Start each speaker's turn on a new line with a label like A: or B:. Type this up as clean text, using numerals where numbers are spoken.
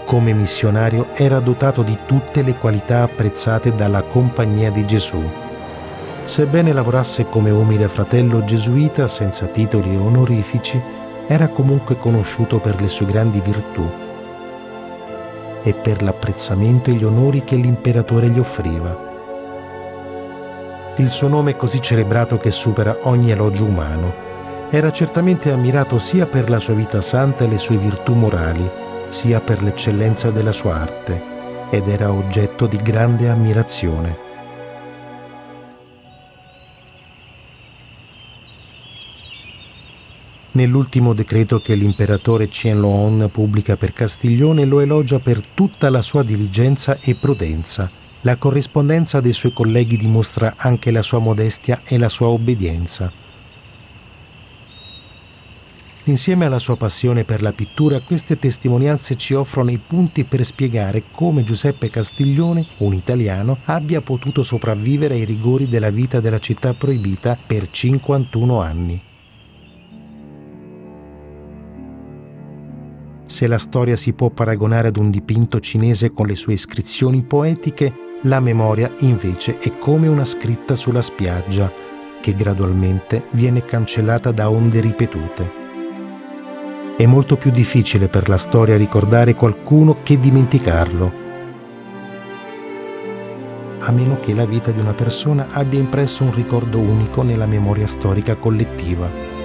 A: Come missionario era dotato di tutte le qualità apprezzate dalla Compagnia di Gesù. Sebbene lavorasse come umile fratello gesuita senza titoli e onorifici, era comunque conosciuto per le sue grandi virtù e per l'apprezzamento e gli onori che l'imperatore gli offriva. Il suo nome è così celebrato che supera ogni elogio umano. Era certamente ammirato sia per la sua vita santa e le sue virtù morali, sia per l'eccellenza della sua arte, ed era oggetto di grande ammirazione. Nell'ultimo decreto che l'imperatore Qianlong pubblica per Castiglione lo elogia per tutta la sua diligenza e prudenza. La corrispondenza dei suoi colleghi dimostra anche la sua modestia e la sua obbedienza. Insieme alla sua passione per la pittura, queste testimonianze ci offrono i punti per spiegare come Giuseppe Castiglione, un italiano, abbia potuto sopravvivere ai rigori della vita della città proibita per 51 anni. Se la storia si può paragonare ad un dipinto cinese con le sue iscrizioni poetiche, la memoria invece è come una scritta sulla spiaggia, che gradualmente viene cancellata da onde ripetute. È molto più difficile per la storia ricordare qualcuno che dimenticarlo, a meno che la vita di una persona abbia impresso un ricordo unico nella memoria storica collettiva.